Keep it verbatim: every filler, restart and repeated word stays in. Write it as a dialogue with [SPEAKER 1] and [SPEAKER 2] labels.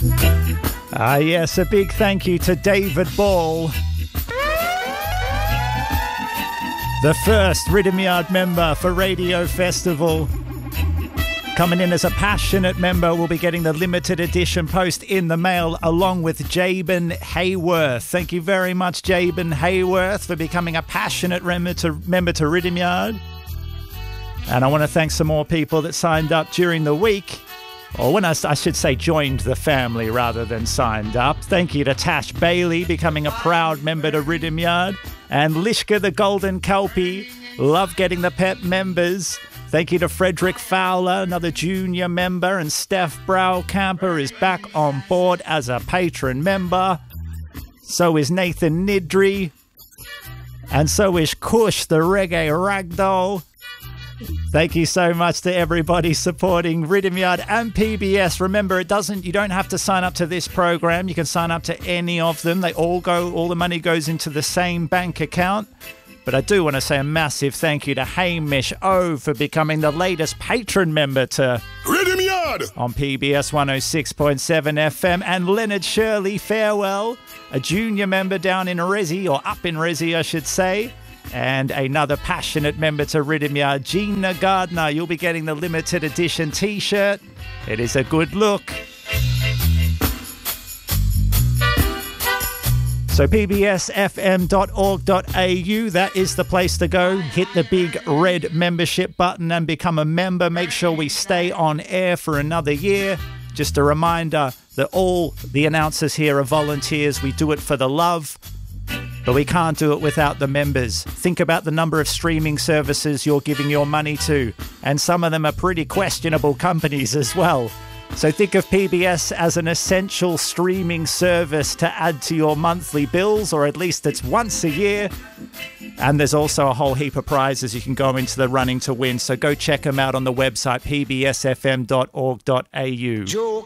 [SPEAKER 1] Ah, yes, a big thank you to David Ball, the first Rhythm Yard member for Radio Festival. Coming in as a passionate member, we'll be getting the limited edition post in the mail along with Jabin Hayworth. Thank you very much, Jabin Hayworth, for becoming a passionate member to, member to Rhythm Yard. And I want to thank some more people that signed up during the week. Or when I, I should say joined the family rather than signed up. Thank you to Tash Bailey, becoming a proud member to Rhythm Yard. And Lishka the Golden Kelpie. Love getting the pep members. Thank you to Frederick Fowler, another junior member, and Steph Browcamper is back on board as a patron member. So is Nathan Nidri. And so is Kush, the reggae ragdoll. Thank you so much to everybody supporting Rhythm Yard and P B S. Remember, it doesn't. You don't have to sign up to this program. You can sign up to any of them. They all go. All the money goes into the same bank account. But I do want to say a massive thank you to Hamish O for becoming the latest patron member to
[SPEAKER 2] Rhythm Yard
[SPEAKER 1] on P B S one oh six point seven F M, and Leonard Shirley Farewell, a junior member down in Resi, or up in Resi, I should say, and another passionate member to Rhythm Yard, Gina Gardner. You'll be getting the limited edition T-shirt. It is a good look. So P B S F M dot org dot A U, that is the place to go. Hit the big red membership button and become a member. Make sure we stay on air for another year. Just a reminder that all the announcers here are volunteers. We do it for the love, but we can't do it without the members. Think about the number of streaming services you're giving your money to, and some of them are pretty questionable companies as well. So think of P B S as an essential streaming service to add to your monthly bills, or at least it's once a year. And there's also a whole heap of prizes you can go into the running to win. So go check them out on the website, P B S F M dot org dot A U.